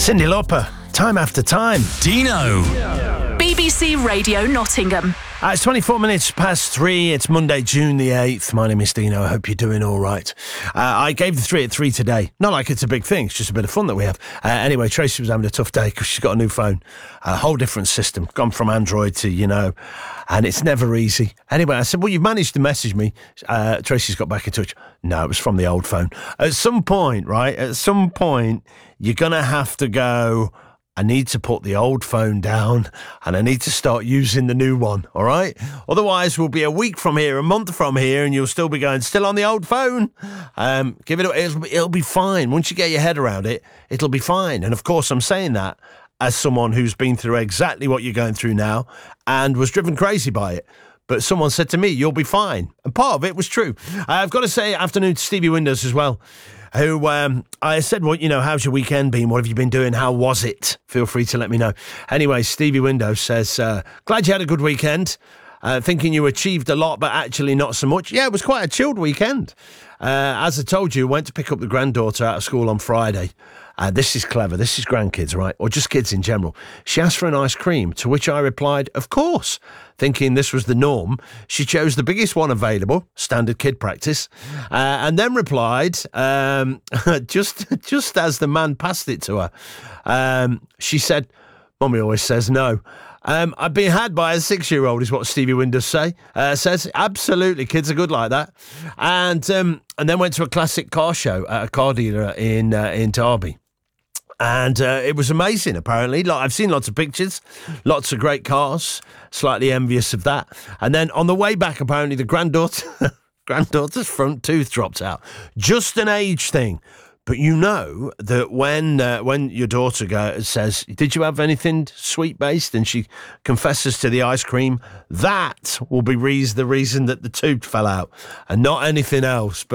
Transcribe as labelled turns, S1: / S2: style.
S1: Cyndi Lauper, Time After Time.
S2: Dino.
S3: BBC Radio Nottingham.
S1: It's 24 minutes past 3. It's Monday, June the 8th. My name is Dino. I hope you're doing all right. I gave the 3 at 3 today. Not like it's a big thing. It's just a bit of fun that we have. Anyway, Tracy was having a tough day because she's got a new phone. A whole different system. Gone from Android to, and it's never easy. Anyway, I said, well, you've managed to message me. Tracy's got back in touch. No, it was from the old phone. At some point, you're going to have to go, I need to put the old phone down and I need to start using the new one, all right? Otherwise, we'll be a week from here, a month from here, and you'll still be going, still on the old phone. It'll be fine. Once you get your head around it, it'll be fine. And of course, I'm saying that as someone who's been through exactly what you're going through now and was driven crazy by it. But someone said to me, you'll be fine. And part of it was true. I've got to say afternoon to Stevie Windows as well, who I said, well, how's your weekend been? What have you been doing? How was it? Feel free to let me know. Anyway, Stevie Windows says, glad you had a good weekend. Thinking you achieved a lot, but actually not so much. Yeah, it was quite a chilled weekend. As I told you, went to pick up the granddaughter out of school on Friday. This is clever. This is grandkids, right? Or just kids in general. She asked for an ice cream, to which I replied, of course. Thinking this was the norm, she chose the biggest one available, standard kid practice, and then replied, just as the man passed it to her, she said, Mummy always says no. I've been had by a 6-year-old is what Stevie Windows says. Absolutely, kids are good like that. And then went to a classic car show at a car dealer in Derby. And it was amazing, apparently. I've seen lots of pictures, lots of great cars, slightly envious of that. And then on the way back, apparently the granddaughter's front tooth dropped out. Just an age thing. But you know that when your daughter says, did you have anything sweet-based? And she confesses to the ice cream, that will be the reason that the tooth fell out and not anything else.